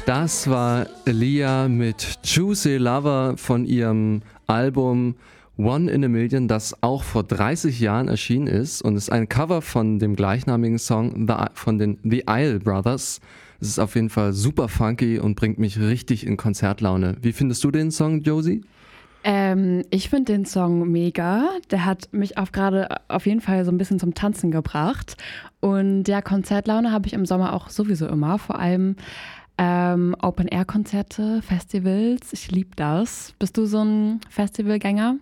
Das war Aaliyah mit Juicy Lover von ihrem Album One in a Million, das auch vor 30 Jahren erschienen ist und ist ein Cover von dem gleichnamigen Song von den The Isle Brothers. Es ist auf jeden Fall super funky und bringt mich richtig in Konzertlaune. Wie findest du den Song, Josie? Ich finde den Song mega. Der hat mich gerade auf jeden Fall so ein bisschen zum Tanzen gebracht. Und ja, Konzertlaune habe ich im Sommer auch sowieso immer. Vor allem Open-Air-Konzerte, Festivals. Ich liebe das. Bist du so ein Festivalgänger?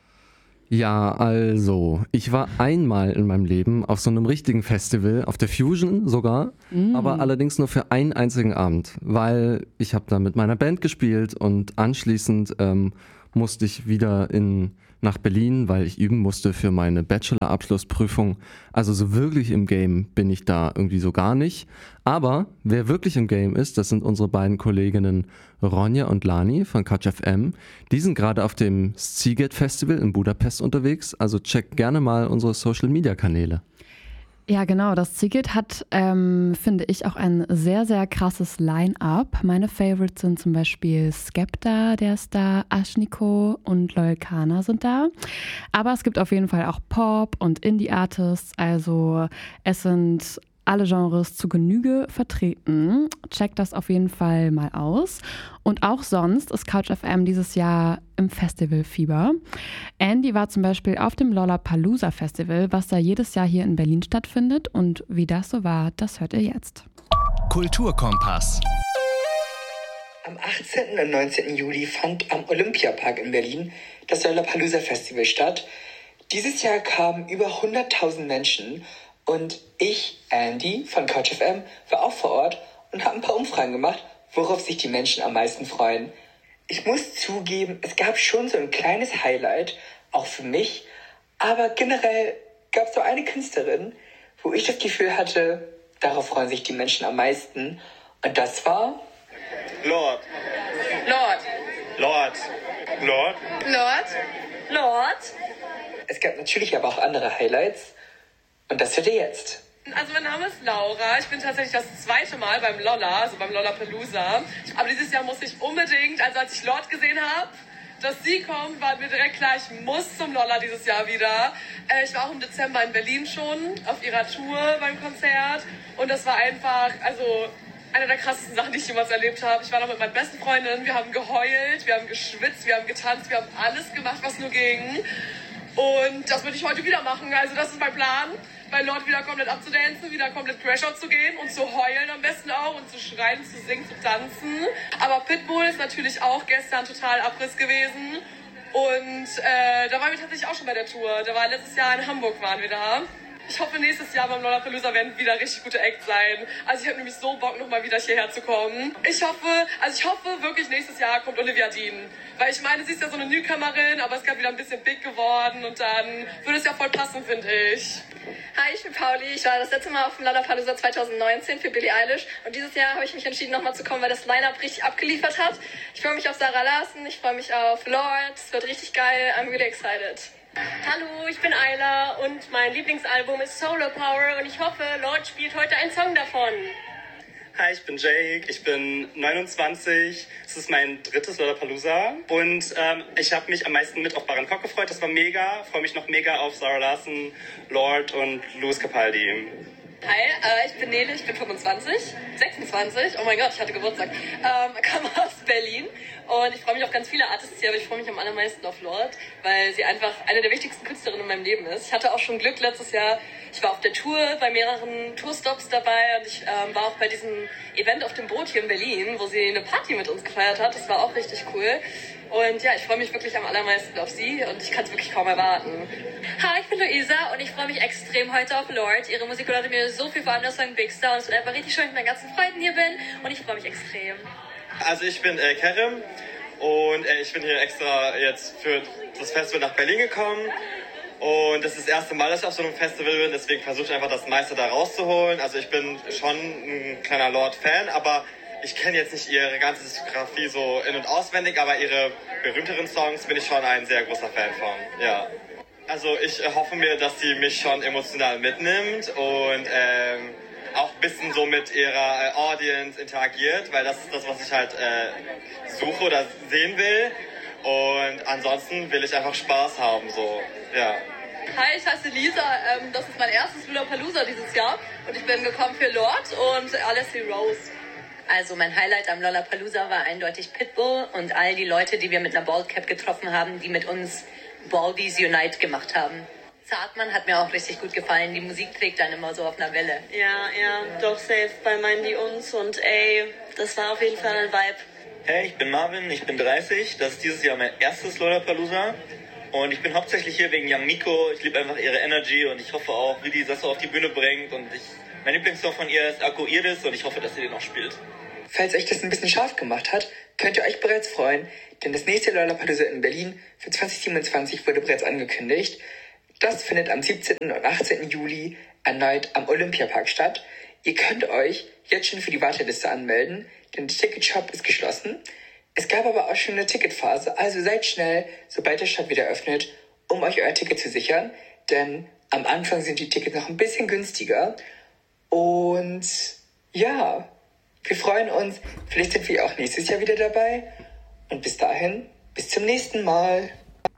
Ja, also, ich war einmal in meinem Leben auf so einem richtigen Festival, auf der Fusion sogar, aber allerdings nur für einen einzigen Abend, weil ich habe da mit meiner Band gespielt und anschließend musste ich wieder nach Berlin, weil ich üben musste für meine Bachelor-Abschlussprüfung. Also so wirklich im Game bin ich da irgendwie so gar nicht. Aber wer wirklich im Game ist, das sind unsere beiden Kolleginnen Ronja und Lani von Couch FM. Die sind gerade auf dem Sziget Festival in Budapest unterwegs. Also checkt gerne mal unsere Social-Media-Kanäle. Ja, genau. Das Sziget hat, finde ich, auch ein sehr, sehr krasses Line-Up. Meine Favorites sind zum Beispiel Skepta, der ist da, Ashniko und Loyal Kana sind da. Aber es gibt auf jeden Fall auch Pop und Indie-Artists. Also es sind alle Genres zu Genüge vertreten. Checkt das auf jeden Fall mal aus. Und auch sonst ist Couch FM dieses Jahr im Festivalfieber. Andy war zum Beispiel auf dem Lollapalooza Festival, was da jedes Jahr hier in Berlin stattfindet. Und wie das so war, das hört ihr jetzt. Kulturkompass. Am 18. und 19. Juli fand am Olympiapark in Berlin das Lollapalooza Festival statt. Dieses Jahr kamen über 100.000 Menschen. Und ich, Andy von Couch FM, war auch vor Ort und habe ein paar Umfragen gemacht, worauf sich die Menschen am meisten freuen. Ich muss zugeben, es gab schon so ein kleines Highlight, auch für mich. Aber generell gab es so eine Künstlerin, wo ich das Gefühl hatte, darauf freuen sich die Menschen am meisten. Und das war... Lorde. Lorde. Lorde. Lorde. Lorde. Lorde. Es gab natürlich aber auch andere Highlights. Und das hört ihr jetzt. Also mein Name ist Laura. Ich bin tatsächlich das zweite Mal beim Lolla, also beim Lollapalooza. Aber dieses Jahr musste ich unbedingt, also als ich Lorde gesehen habe, dass sie kommt, war mir direkt klar, ich muss zum Lolla dieses Jahr wieder. Ich war auch im Dezember in Berlin schon auf ihrer Tour beim Konzert. Und das war einfach, also eine der krassesten Sachen, die ich jemals erlebt habe. Ich war da mit meinen besten Freundinnen, wir haben geheult, wir haben geschwitzt, wir haben getanzt, wir haben alles gemacht, was nur ging. Und das würde ich heute wieder machen. Also das ist mein Plan, bei Lorde wieder komplett abzudancen, wieder komplett Crashout zu gehen und zu heulen am besten auch und zu schreien, zu singen, zu tanzen. Aber Pitbull ist natürlich auch gestern total Abriss gewesen. Und da waren wir tatsächlich auch schon bei der Tour. Da war letztes Jahr in Hamburg waren wir da. Ich hoffe, nächstes Jahr beim Lollapalooza werden wieder richtig gute Acts sein. Also ich habe nämlich so Bock, nochmal wieder hierher zu kommen. Ich hoffe wirklich, nächstes Jahr kommt Olivia Dean. Weil ich meine, sie ist ja so eine Newcomerin, aber es ist gerade wieder ein bisschen big geworden und dann würde es ja voll passen, finde ich. Hi, ich bin Pauli. Ich war das letzte Mal auf dem Lollapalooza 2019 für Billie Eilish und dieses Jahr habe ich mich entschieden, nochmal zu kommen, weil das Line-Up richtig abgeliefert hat. Ich freue mich auf Sarah Larsen, ich freue mich auf Lorde, es wird richtig geil, I'm really excited. Hallo, ich bin Ayla und mein Lieblingsalbum ist Solar Power und ich hoffe, Lorde spielt heute einen Song davon. Hi, ich bin Jake, ich bin 29, es ist mein drittes Lollapalooza und ich habe mich am meisten mit auf Bangkok gefreut, das war mega, freue mich noch mega auf Sarah Larsen, Lorde und Lewis Capaldi. Hi, ich bin Nele, ich bin 26, oh mein Gott, ich hatte Geburtstag, komme aus Berlin und ich freue mich auf ganz viele Artists hier, aber ich freue mich am allermeisten auf Lorde, weil sie einfach eine der wichtigsten Künstlerinnen in meinem Leben ist. Ich hatte auch schon Glück letztes Jahr, ich war auf der Tour, bei mehreren Tourstops dabei und ich war auch bei diesem Event auf dem Boot hier in Berlin, wo sie eine Party mit uns gefeiert hat, das war auch richtig cool. Und ja, ich freue mich wirklich am allermeisten auf sie und ich kann es wirklich kaum erwarten. Hi, ich bin Luisa und ich freue mich extrem heute auf Lorde. Ihre Musik bedeutet mir so viel, vor allem das Song Big Star. Und es wird einfach richtig schön, mit meinen ganzen Freunden hier bin und ich freue mich extrem. Also ich bin Kerem und ich bin hier extra jetzt für das Festival nach Berlin gekommen. Und das ist das erste Mal, dass ich auf so einem Festival bin, deswegen versuche ich einfach das meiste da rauszuholen. Also ich bin schon ein kleiner Lorde-Fan, aber ich kenne jetzt nicht ihre ganze Diskografie so in- und auswendig, aber ihre berühmteren Songs bin ich schon ein sehr großer Fan von, ja. Also ich hoffe mir, dass sie mich schon emotional mitnimmt und auch ein bisschen so mit ihrer Audience interagiert, weil das ist das, was ich halt suche oder sehen will. Und ansonsten will ich einfach Spaß haben, so, ja. Hi, ich heiße Lisa. Das ist mein erstes Lollapalooza dieses Jahr. Und ich bin gekommen für Lord und Alessi Rose. Also mein Highlight am Lollapalooza war eindeutig Pitbull und all die Leute, die wir mit einer Baldcap getroffen haben, die mit uns Baldies Unite gemacht haben. Zartmann hat mir auch richtig gut gefallen. Die Musik trägt dann immer so auf einer Welle. Ja, doch safe bei meinen die uns und ey, das war auf jeden Fall ein Vibe. Hey, ich bin Marvin, ich bin 30. Das ist dieses Jahr mein erstes Lollapalooza. Und ich bin hauptsächlich hier wegen Young Miko. Ich liebe einfach ihre Energy und ich hoffe auch, wie die das so auf die Bühne bringt. Und mein Lieblingssong von ihr ist Akku Iris und ich hoffe, dass sie den auch spielt. Falls euch das ein bisschen scharf gemacht hat, könnt ihr euch bereits freuen, denn das nächste Lollapalooza in Berlin für 2027 wurde bereits angekündigt. Das findet am 17. und 18. Juli erneut am Olympiapark statt. Ihr könnt euch jetzt schon für die Warteliste anmelden, denn der Ticketshop ist geschlossen. Es gab aber auch schon eine Ticketphase, also seid schnell, sobald der Shop wieder öffnet, um euch euer Ticket zu sichern, denn am Anfang sind die Tickets noch ein bisschen günstiger. Und ja, wir freuen uns, vielleicht sind wir auch nächstes Jahr wieder dabei. Und bis dahin, bis zum nächsten Mal.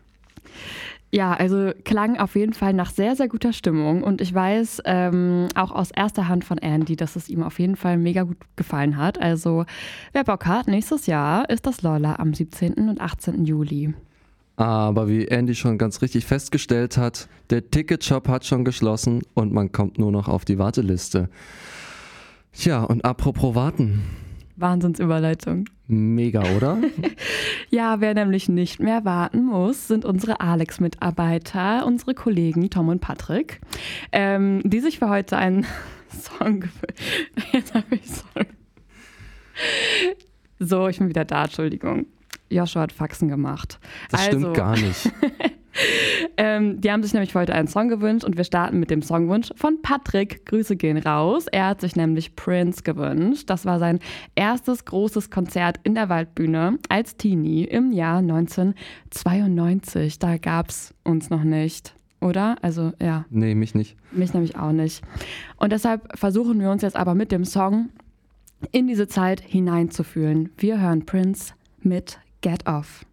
Ja, also klang auf jeden Fall nach sehr, sehr guter Stimmung und ich weiß auch aus erster Hand von Andy, dass es ihm auf jeden Fall mega gut gefallen hat. Also wer Bock hat, nächstes Jahr ist das Lolla am 17. und 18. Juli. Aber wie Andy schon ganz richtig festgestellt hat, der Ticketshop hat schon geschlossen und man kommt nur noch auf die Warteliste. Tja, und apropos warten. Wahnsinnsüberleitung. Mega, oder? Ja, wer nämlich nicht mehr warten muss, sind unsere Alex-Mitarbeiter, unsere Kollegen Tom und Patrick, die sich für heute einen Song Jetzt habe ich Song. So, ich bin wieder da, Entschuldigung. Joshua hat Faxen gemacht. Das stimmt gar nicht. Die haben sich nämlich für heute einen Song gewünscht und wir starten mit dem Songwunsch von Patrick. Grüße gehen raus. Er hat sich nämlich Prince gewünscht. Das war sein erstes großes Konzert in der Waldbühne als Teenie im Jahr 1992. Da gab es uns noch nicht, oder? Also ja. Nee, mich nicht. Mich nämlich auch nicht. Und deshalb versuchen wir uns jetzt aber mit dem Song in diese Zeit hineinzufühlen. Wir hören Prince mit Get Off.